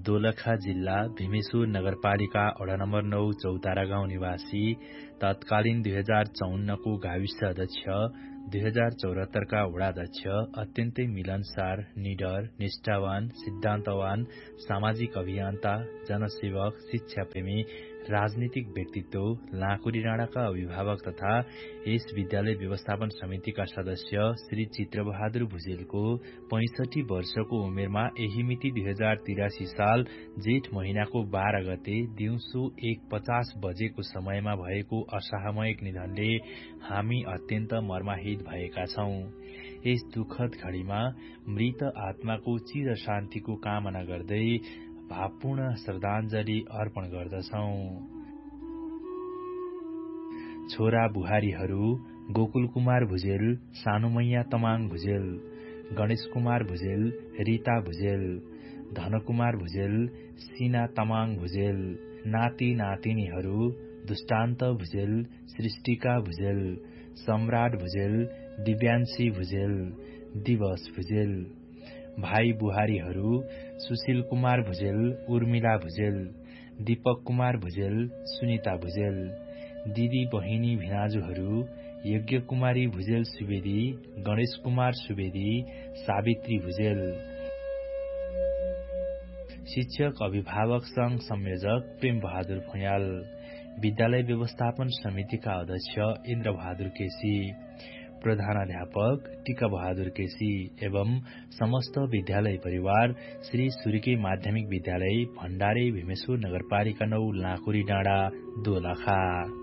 दोलखा जिल्ला भीमेश्वर नगरपालिका वडा नम्बर 9 चौतारा गाउँ निवासी तत्कालीन 2054 को गाविस अध्यक्ष 2074 का वडाध्यक्ष अत्यन्तै मिलनसार, निडर, निष्ठावान, सिद्धान्तवान, सामाजिक अभियन्ता, जनसेवक, शिक्षाप्रेमी, राजनीतिक व्यक्तित्व, लाँकुरी डाँडाका अभिभावक तथा यस विद्यालय व्यवस्थापन समितिका सदस्य श्री चित्रबहादुर भुजेलको 65 वर्षको उमेरमा यही मिति 2083 साल जेठ महिनाको 12 गते दिउँसो 1:50 बजेको समयमा भएको असामयिक निधनले हामी अत्यन्त मर्माहित भएका छौं। यस दुःखद घड़ीमा मृत आत्माको चिर शान्तिको कामना गर्दै भावपूर्ण श्रद्धाञ्जली अर्पण गर्दछौं। छोरा बुहारीहरू गोकुल कुमार भुजेल, सानुमैया तमाङ भुजेल, गणेश कुमार भुजेल, रीता भुजेल, धनकुमार भुजेल, सीना तमाङ भुजेल, नाति नातिनीहरू दुष्टान्त भुजेल, सृष्टिका भुजेल, सम्राट भुजेल, दिव्यान्शी भुजेल, दिवस भुजेल। भाइ बुहारीहरू सुशील कुमार भुजेल, उर्मिला भुजेल, दीपक कुमार भुजेल, सुनिता भुजेल। दिदी बहिनी भिनाजुहरू यज्ञ कुमारी भुजेल सुवेदी, गणेश कुमार सुवेदी, सावित्री भुजेल। शिक्षक अभिभावक संघ संयोजक प्रेम बहादुर भुयाल, विद्यालय व्यवस्थापन समितिका अध्यक्ष इन्द्र बहादुर केसी, प्रधानाध्यापक टीका बहादुर केसी एवं समस्त विद्यालय परिवार श्री सुर्के माध्यमिक विद्यालय भण्डारे भीमेश्वर नगरपालिका 9 लाँकुरी डाँडा दोलखा।